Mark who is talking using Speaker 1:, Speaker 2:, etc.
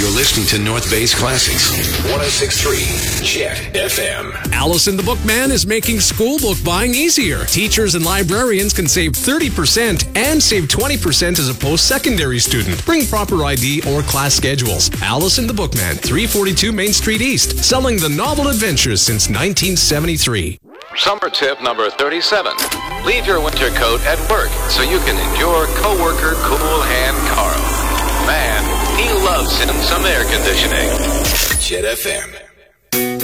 Speaker 1: You're listening to North Bay's Classics. 106.3 Jet FM.
Speaker 2: Allison the Bookman is making school book buying easier. Teachers and librarians can save 30% and save 20% as a post-secondary student. Bring proper ID or class schedules. Allison the Bookman, 342 Main Street East, selling the novel adventures since 1973.
Speaker 3: Summer tip number 37. Leave your winter coat at work so you can endure coworker Cool Hand Carl. Man, he loves him some air conditioning.
Speaker 1: Jet FM.